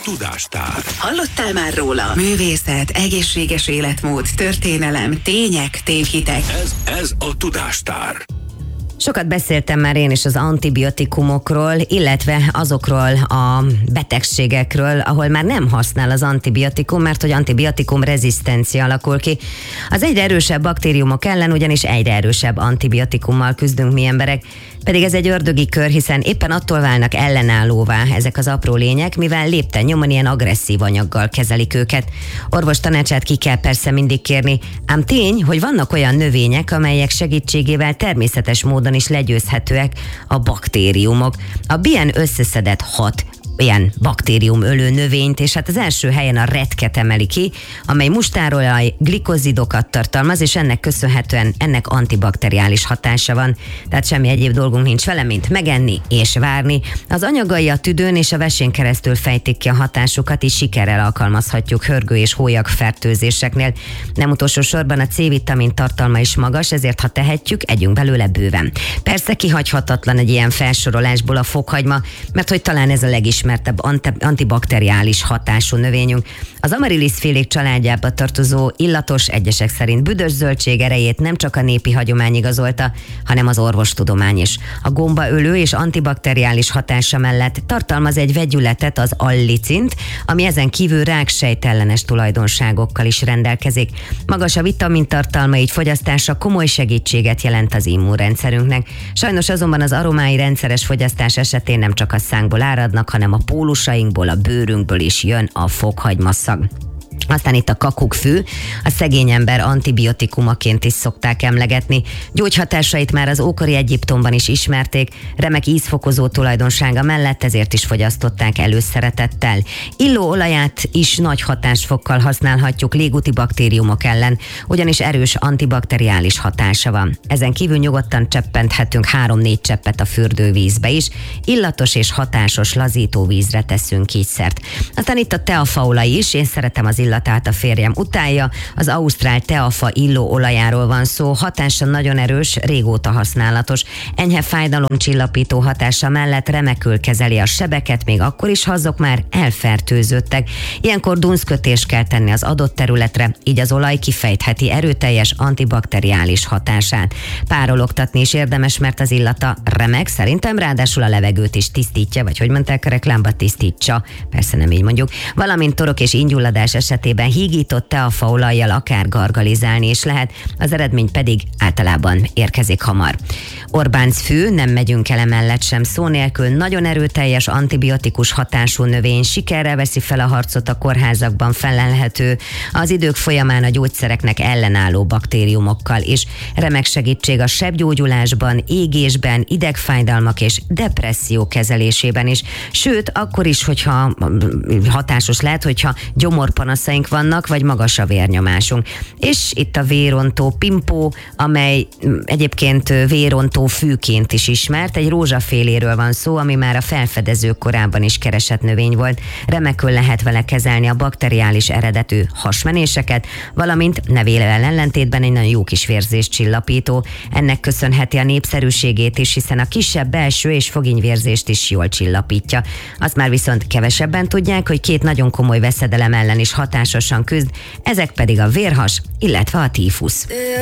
Tudástár. Hallottál már róla? Művészet, egészséges életmód, történelem, tények, tévhitek. Ez a Tudástár. Sokat beszéltem már én is az antibiotikumokról, illetve azokról a betegségekről, ahol már nem használ az antibiotikum, mert hogy antibiotikum rezisztencia alakul ki. Az egyre erősebb baktériumok ellen ugyanis egyre erősebb antibiotikummal küzdünk mi emberek, pedig ez egy ördögi kör, hiszen éppen attól válnak ellenállóvá ezek az apró lények, mivel lépten nyomon ilyen agresszív anyaggal kezelik őket. Orvos tanácsát ki kell persze mindig kérni, ám tény, hogy vannak olyan növények, amelyek segítségével természetes módon is legyőzhetőek a baktériumok. A BN összeszedett 6 ilyen baktériumölő növényt, és hát az első helyen a retket emeli ki, amely mustárolaj, glikozidokat tartalmaz, és ennek köszönhetően ennek antibakteriális hatása van. Tehát semmi egyéb dolgunk nincs vele, mint megenni és várni. Az anyagai a tüdőn és a vesén keresztül fejtik ki a hatásukat, és sikerrel alkalmazhatjuk hörgő és hólyak fertőzéseknél. Nem utolsó sorban a C-vitamin tartalma is magas, ezért ha tehetjük, együnk belőle bőven. Persze kihagyhatatlan egy ilyen felsorolásból a fokhagyma, mert hogy talán ez a legismertebb antibakteriális hatású növényünk. Az amariliszfélék családjába tartozó illatos, egyesek szerint büdös zöldség erejét nem csak a népi hagyomány igazolta, hanem az orvostudomány is. A gombaölő és antibakteriális hatása mellett tartalmaz egy vegyületet, az allicint, ami ezen kívül ráksejtellenes tulajdonságokkal is rendelkezik. Magas a vitamintartalma, így fogyasztása komoly segítséget jelent az immunrendszerünknek. Sajnos azonban az aromái rendszeres fogyasztás esetén nem csak a szánkból áradnak, hanem a pólusainkból, a bőrünkből is jön a fokhagymaszag. Aztán itt a kakukkfű, a szegény ember antibiotikumaként is szokták emlegetni. Gyógyhatásait már az ókori Egyiptomban is ismerték, remek ízfokozó tulajdonsága mellett ezért is fogyasztották előszeretettel. Illóolaját is nagy hatásfokkal használhatjuk légúti baktériumok ellen, ugyanis erős antibakteriális hatása van. Ezen kívül nyugodtan cseppenthetünk 3-4 cseppet a fürdővízbe is, illatos és hatásos lazító vízre teszünk így szert. Aztán itt a teafaolaj is, én szeretem az illatát, a férjem utálja, az ausztrál teafa illóolajáról van szó, hatása nagyon erős, régóta használatos. Enyhe fájdalomcsillapító hatása mellett remekül kezeli a sebeket, még akkor is, ha azok már elfertőződtek. Ilyenkor dunszkötést kell tenni az adott területre, így az olaj kifejtheti erőteljes antibakteriális hatását. Párologtatni is érdemes, mert az illata remek, szerintem ráadásul a levegőt is tisztítja, vagy hogy mondták a reklámba, tisztítsa, persze nem így mondjuk, valamint torok és ingyulladás esetében hígított teafaolajjal akár gargalizálni is lehet, az eredmény pedig általában érkezik hamar. Orbáncfű, nem megyünk el emellett sem szó nélkül, nagyon erőteljes antibiotikus hatású növény, sikerrel veszi fel a harcot a kórházakban fellelhető, az idők folyamán a gyógyszereknek ellenálló baktériumokkal is. Remek segítség a sebgyógyulásban, égésben, idegfájdalmak és depresszió kezelésében is. Sőt, akkor is, hogyha hatásos lehet, hogyha gyomorpanaszaink vannak, vagy magas a vérnyomásunk. És itt a vérontó pimpó, amely egyébként vérontó fűként is ismert, egy rózsaféléről van szó, ami már a felfedezők korában is keresett növény volt. Remekül lehet vele kezelni a bakteriális eredetű hasmenéseket, valamint nevével ellentétben egy nagyon jó kis vérzéscsillapító. Ennek köszönheti a népszerűségét is, hiszen a kisebb belső és fogényvérzést is jól csillapítja. Azt már viszont kevesebben tudják, hogy 2 nagyon komoly veszedelem ellen is hatásosan küzd, ezek pedig a vérhas, illetve a tífusz.